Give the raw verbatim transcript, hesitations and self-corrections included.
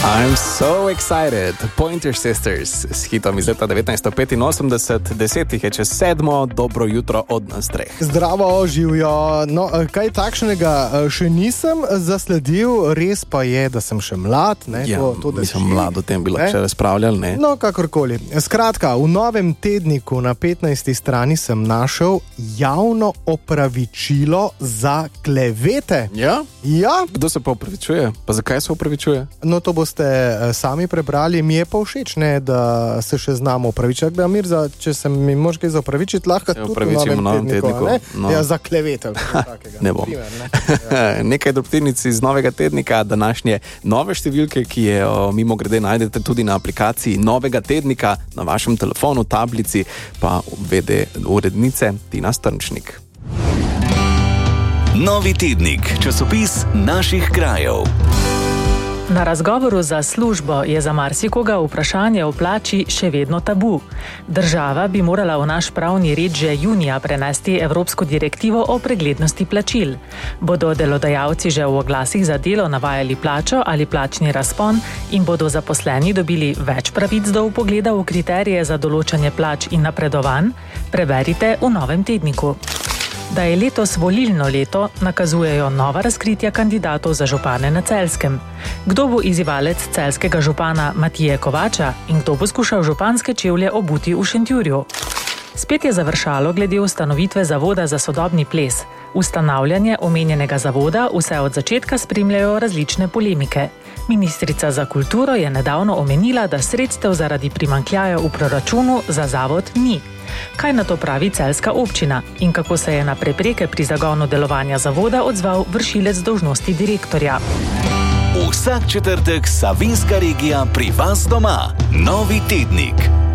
I'm so excited. Pointer Sisters s hitom iz leta devetnajststo petinosemdeset, desetih je čez sedmo, dobro jutro od nas treh. Zdravo, živijo. No, kaj takšnega še nisem zasledil, res pa je, da sem še mlad. Ne? Ja, to, to, mislim, mlad o tem bi lahko še razpravljali, ne? No, kakorkoli. Skratka, v novem tedniku na petnajsti strani sem našel javno opravičilo za klevete. Ja? Ja. Kdo se pa opravičuje? Pa zakaj se opravičuje? No, to boste sami prebrali. Mi je pa všeč, ne, da se še znamo opravičiti. Da, Mirza, če se mi moraš kaj zaopravičiti, lahko se tudi v novem tedniku. tedniku no. Ja, za klevete. Ne bom. Primer, ne? Ja. Nekaj drobtinic iz novega tednika, današnje nove številke, ki je o, mimo grede najdete tudi na aplikaciji novega tednika, na vašem telefonu, tablici, pa vede urednice Tina Strnčnik. Novi tednik, časopis naših krajev. Na razgovoru za službo je za marsikoga vprašanje o plači še vedno tabu. Država bi morala v naš pravni red že junija prenesti Evropsko direktivo o preglednosti plačil. Bodo delodajalci že v oglasih za delo navajali plačo ali plačni razpon in bodo zaposleni dobili več pravic do vpogleda v kriterije za določanje plač in napredovanj? Preberite v novem tedniku. Da je letos volilno leto, nakazujejo nova razkritja kandidatov za župane na Celjskem. Kdo bo izzivalec celjskega župana Matije Kovača in kdo bo skušal županske čevlje obuti v Šentjurju? Spet je završalo glede ustanovitve Zavoda za sodobni ples. Ustanavljanje omenjenega zavoda vse od začetka spremljajo različne polemike. Ministrica za kulturo je nedavno omenila, da sredstev zaradi primanjkljaja v proračunu za zavod ni. Kaj na to pravi celjska občina in kako se je na prepreke pri zagonu delovanja zavoda odzval vršilec dolžnosti direktorja? Vsak četrtek Savinjska regija pri vas doma. Novi tednik.